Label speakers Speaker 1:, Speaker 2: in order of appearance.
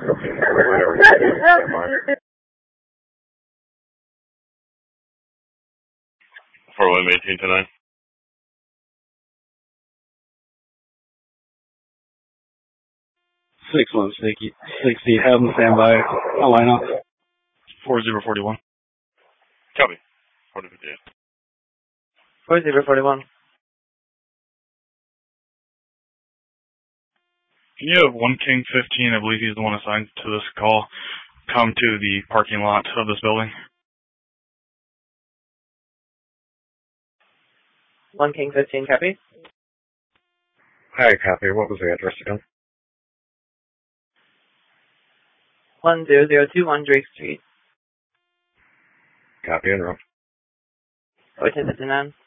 Speaker 1: Whatever. Stand by.
Speaker 2: 4118 tonight.
Speaker 3: 6160, have them stand by. I'll line up.
Speaker 4: 4041.
Speaker 2: Copy. 4058.
Speaker 5: 4041.
Speaker 4: Can you have 1 King 15, I believe he's the one assigned to this call, come to the parking lot of this building?
Speaker 5: 1 King 15, copy.
Speaker 1: Hi, copy. What was the address again?
Speaker 5: 10021 Drake Street.
Speaker 1: Copy and route.
Speaker 5: 1059.